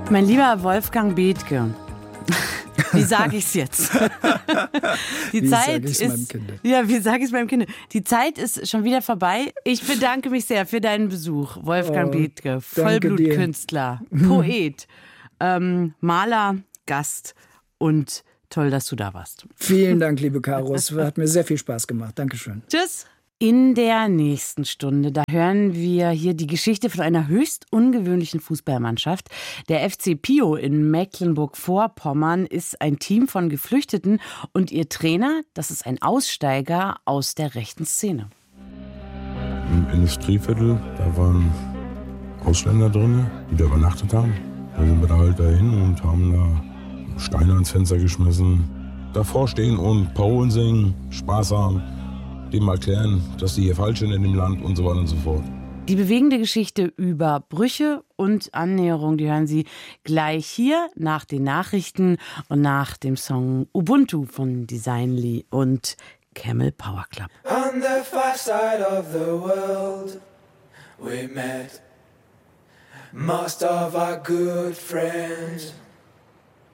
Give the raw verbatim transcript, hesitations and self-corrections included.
Mein lieber Wolfgang Bethke, wie sage ich es jetzt? Die wie Zeit sag ich's ist, meinem Kind? Ja, wie sage ich es meinem Kind? Die Zeit ist schon wieder vorbei. Ich bedanke mich sehr für deinen Besuch, Wolfgang Oh, Bethke, Vollblutkünstler, Poet, ähm, Maler, Gast und toll, dass du da warst. Vielen Dank, liebe Caro. Es hat mir sehr viel Spaß gemacht. Dankeschön. Tschüss. In der nächsten Stunde, da hören wir hier die Geschichte von einer höchst ungewöhnlichen Fußballmannschaft. Der F C Pio in Mecklenburg-Vorpommern ist ein Team von Geflüchteten und ihr Trainer, das ist ein Aussteiger aus der rechten Szene. Im Industrieviertel, da waren Ausländer drin, die da übernachtet haben. Da sind wir da halt dahin und haben da Steine ans Fenster geschmissen. Davor stehen und Parolen singen, Spaß haben. Dem erklären, dass sie hier falsch sind in dem Land und so weiter und so fort. Die bewegende Geschichte über Brüche und Annäherung, die hören Sie gleich hier nach den Nachrichten und nach dem Song Ubuntu von Designly und Camel Power Club. On the far side of the world we met most of our good friends.